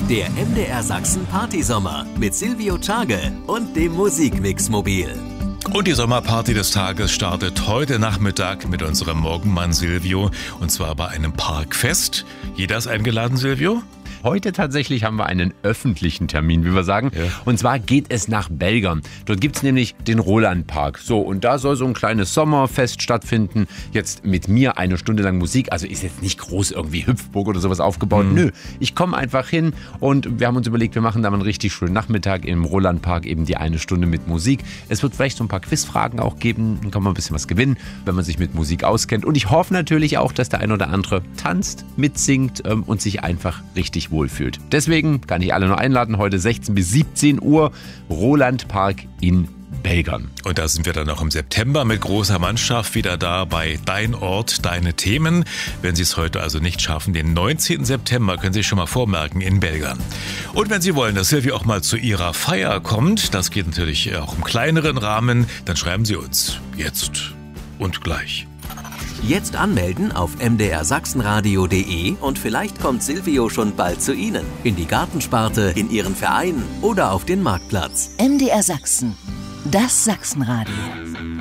Der MDR Sachsen Partysommer mit Silvio Tschage und dem Musikmix-Mobil. Und die Sommerparty des Tages startet heute Nachmittag mit unserem Morgenmann Silvio. Und zwar bei einem Parkfest. Jeder ist eingeladen, Silvio? Heute tatsächlich haben wir einen öffentlichen Termin, wie wir sagen. Ja. Und zwar geht es nach Belgern. Dort gibt es nämlich den Rolandpark. So, und da soll so ein kleines Sommerfest stattfinden. Jetzt mit mir 1 Stunde lang Musik. Also ist jetzt nicht groß irgendwie Hüpfburg oder sowas aufgebaut. Nö, ich komme einfach hin und wir haben uns überlegt, wir machen da mal einen richtig schönen Nachmittag im Rolandpark, eben die 1 Stunde mit Musik. Es wird vielleicht so ein paar Quizfragen auch geben. Dann kann man ein bisschen was gewinnen, wenn man sich mit Musik auskennt. Und ich hoffe natürlich auch, dass der ein oder andere tanzt, mitsingt und sich einfach richtig wohlfühlt. Deswegen kann ich alle nur einladen, heute 16 bis 17 Uhr, Rolandpark in Belgern. Und da sind wir dann auch im September mit großer Mannschaft wieder da bei Dein Ort, deine Themen. Wenn Sie es heute also nicht schaffen, den 19. September können Sie sich schon mal vormerken in Belgern. Und wenn Sie wollen, dass Silvio auch mal zu Ihrer Feier kommt, das geht natürlich auch im kleineren Rahmen, dann schreiben Sie uns jetzt und gleich. Jetzt anmelden auf mdrsachsenradio.de und vielleicht kommt Silvio schon bald zu Ihnen. In die Gartensparte, in Ihren Verein oder auf den Marktplatz. MDR Sachsen, das Sachsenradio.